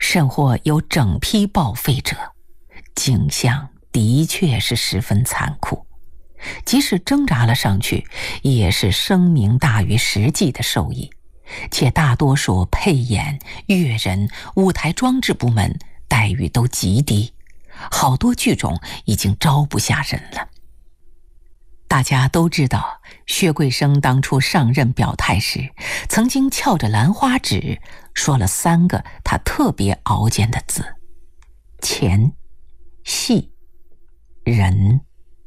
甚或有整批报废者，景象的确是十分残酷。即使挣扎了上去，也是声名大于实际的受益，且大多数配演、乐人、舞台装置部门待遇都极低，好多剧种已经招不下人了。大家都知道，薛桂生当初上任表态时，曾经翘着兰花指说了3个他特别熬煎的字：钱、戏、人。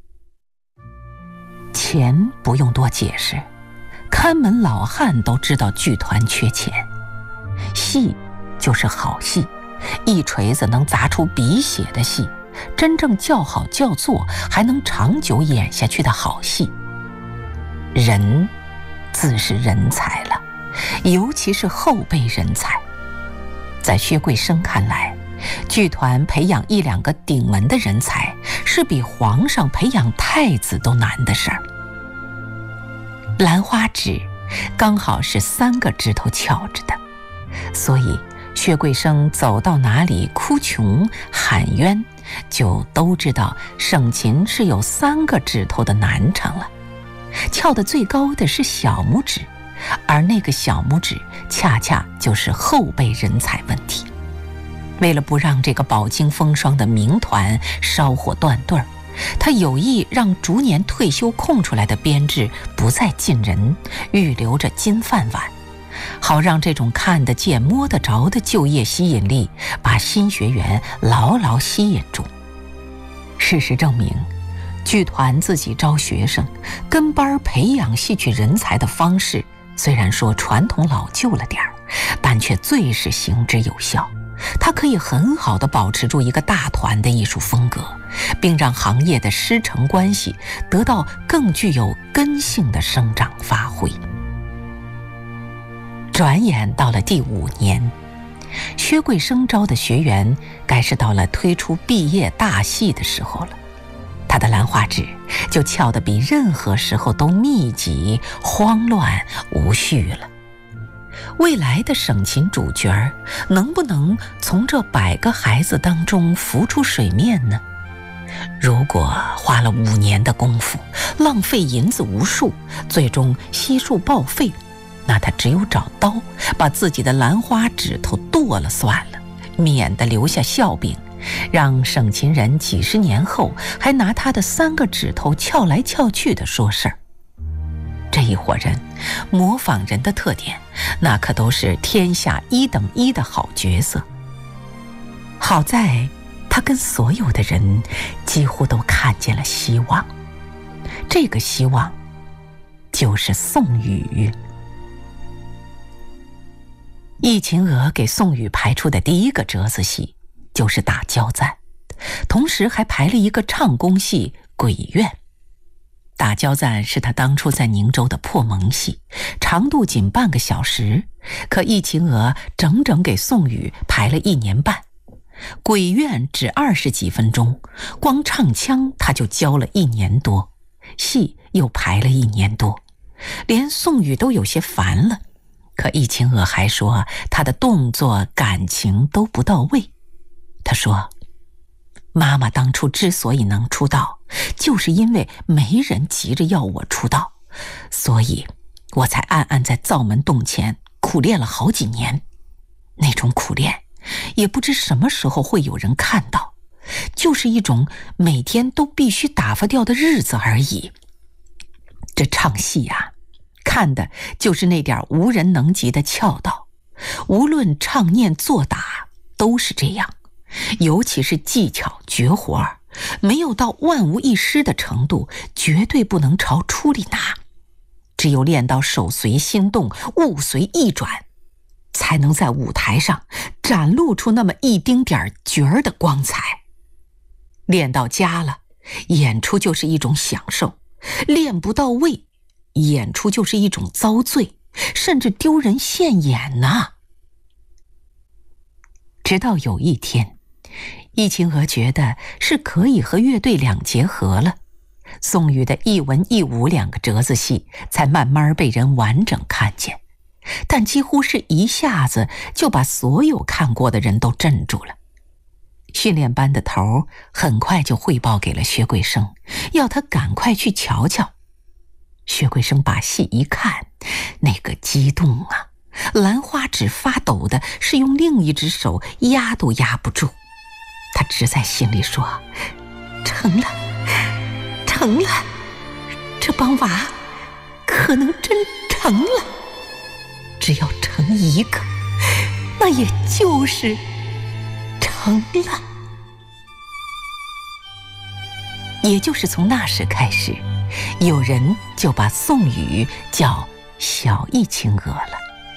钱不用多解释，看门老汉都知道剧团缺钱。戏就是好戏，一锤子能砸出鼻血的戏，真正叫好叫座还能长久演下去的好戏。人自是人才了，尤其是后辈人才。在薛桂生看来，剧团培养1、2个顶门的人才，是比皇上培养太子都难的事儿。兰花指刚好是3个指头翘着的，所以薛桂生走到哪里哭穷喊冤，就都知道省琴是有3个指头的难成了。翘得最高的是小拇指，而那个小拇指恰恰就是后辈人才问题。为了不让这个饱经风霜的名团烧火断队儿，他有意让逐年退休空出来的编制不再进人，预留着金饭碗，好让这种看得见摸得着的就业吸引力把新学员牢牢吸引住。事实证明，剧团自己招学生跟班培养戏曲人才的方式，虽然说传统老旧了点儿，但却最是行之有效。它可以很好地保持住一个大团的艺术风格，并让行业的师承关系得到更具有根性的生长发挥。转眼到了第5年，薛桂生招的学员该是到了推出毕业大戏的时候了。他的兰花指就翘得比任何时候都密集、慌乱、无序了。未来的省琴主角能不能从这100个孩子当中浮出水面呢？如果花了5年的功夫，浪费银子无数，最终悉数报废，那他只有找刀把自己的兰花指头剁了算了，免得留下笑柄，让省琴人几十年后还拿他的3个指头翘来翘去的说事儿。这一伙人模仿人的特点，那可都是天下1等1的好角色。好在他跟所有的人几乎都看见了希望，这个希望就是宋宇。易秦娥给宋宇排出的第1个折子戏就是打交赞，同时还排了一个唱功戏《鬼怨》。打交赞是他当初在宁州的破蒙戏，长度仅半个小时，可易秦娥整整给宋宇排了1年半。鬼怨只20几分钟，光唱腔他就教了1年多，戏又排了1年多，连宋宇都有些烦了。可易秦娥还说他的动作感情都不到位。他说，妈妈当初之所以能出道，就是因为没人急着要我出道，所以我才暗暗在灶门洞前苦练了好几年。那种苦练也不知什么时候会有人看到，就是一种每天都必须打发掉的日子而已。这唱戏啊，看的就是那点无人能及的窍道，无论唱念做打都是这样，尤其是技巧绝活儿，没有到万无一失的程度，绝对不能朝出里拿。只有练到手随心动，物随意转，才能在舞台上展露出那么一丁点角儿的光彩。练到家了，演出就是一种享受；练不到位，演出就是一种遭罪，甚至丢人现眼呐。直到有一天，易秦娥觉得是可以和乐队两结合了，宋宇的一文一武2个折子戏才慢慢被人完整看见。 但几乎是一下子就把所有看过的人都镇住了。训练班的头很快就汇报给了薛桂生，要他赶快去瞧瞧。薛桂生把戏一看，那个激动啊，兰花指发抖的是用另一只手压都压不住。他只在心里说：成了，成了，这帮娃可能真成了。只要成一个，那也就是成了。也就是从那时开始，有人就把宋雨叫小艺青娥了。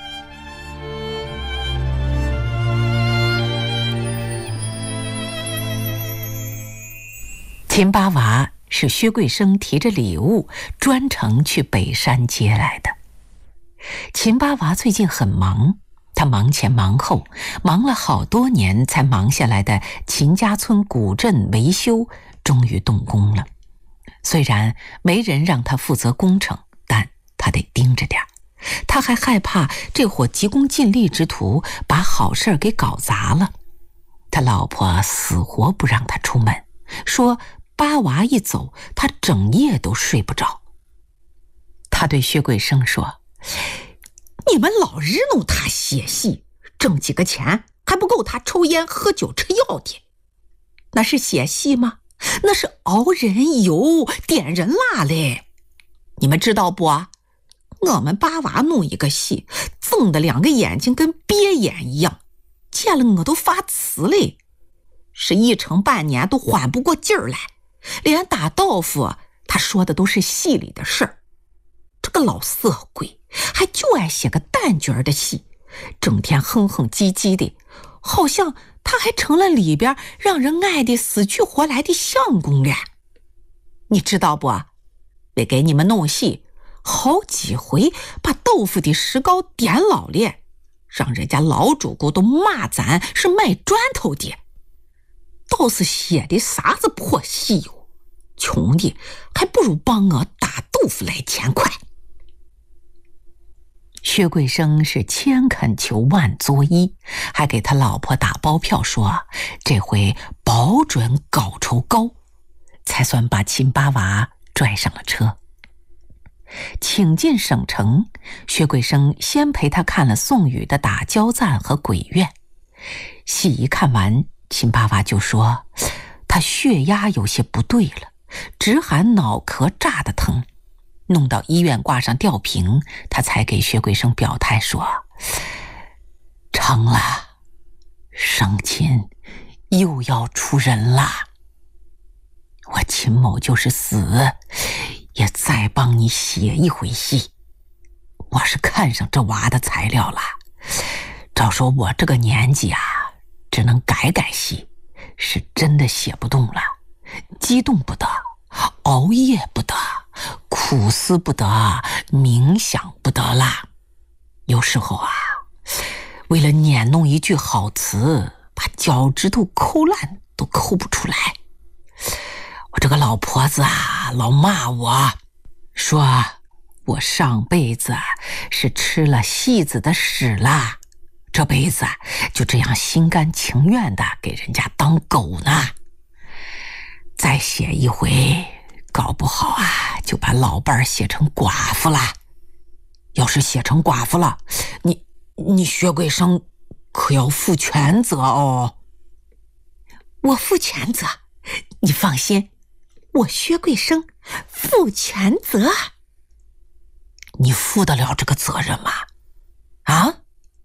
秦八娃是薛桂生提着礼物专程去北山接来的。秦八娃最近很忙，他忙前忙后，忙了好多年才忙下来的秦家村古镇维修终于动工了。虽然没人让他负责工程，但他得盯着点儿。他还害怕这伙急功近利之徒把好事给搞砸了。他老婆死活不让他出门，说八娃一走，他整夜都睡不着。他对薛桂生说：你们老日弄他写戏，挣几个钱还不够他抽烟喝酒吃药的。那是写戏吗？那是熬人油点人蜡嘞。你们知道不啊？我们八娃弄一个戏，睁的两个眼睛跟鳖眼一样，见了我都发慈嘞，是一成半年都缓不过劲儿来。连打豆腐他说的都是戏里的事儿。这个老色鬼还就爱写个旦角的戏，整天哼哼唧唧的，好像他还成了里边让人爱的死去活来的相公了。你知道不？为给你们弄戏，好几回把豆腐的石膏点老了，让人家老主顾都骂咱是卖砖头的。倒是写的啥子破戏哟，穷的还不如帮我打豆腐来钱快。薛桂生是千恳求万作揖，还给他老婆打包票说这回保准稿酬高，才算把秦八娃拽上了车。请进省城，薛桂生先陪他看了宋雨的打交赞和鬼院。戏一看完，秦八娃就说他血压有些不对了，直喊脑壳炸得疼，弄到医院挂上吊瓶，他才给薛桂生表态说成了，省亲又要出人了。我秦某就是死也再帮你写一回戏。我是看上这娃的材料了，照说我这个年纪啊，只能改改戏，是真的写不动了，激动不得，熬夜不得，苦思不得，冥想不得啦。有时候啊，为了捻弄一句好词，把脚趾头抠烂都抠不出来。我这个老婆子啊，老骂我，说我上辈子是吃了戏子的屎啦，这辈子就这样心甘情愿的给人家当狗呢。再写一回，搞不好啊，就把老伴儿写成寡妇啦。要是写成寡妇了，你薛桂生可要负全责哦。我负全责，你放心，我薛桂生负全责。你负得了这个责任吗？啊？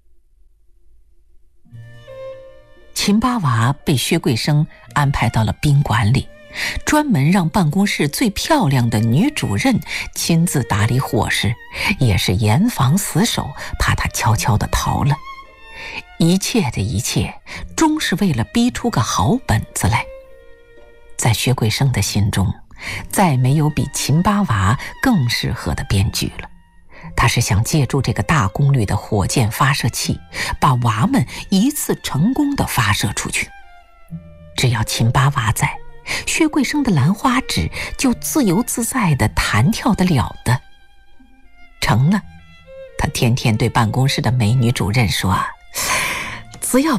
秦八娃被薛桂生安排到了宾馆里，专门让办公室最漂亮的女主任亲自打理伙食，也是严防死守，怕他悄悄地逃了。一切的一切，终是为了逼出个好本子来。在薛桂生的心中，再没有比秦八娃更适合的编剧了。他是想借助这个大功率的火箭发射器，把娃们一次成功的发射出去。只要秦八娃在，薛桂生的兰花指就自由自在的弹跳得了的。成了， 他天天对办公室的美女主任说：“只要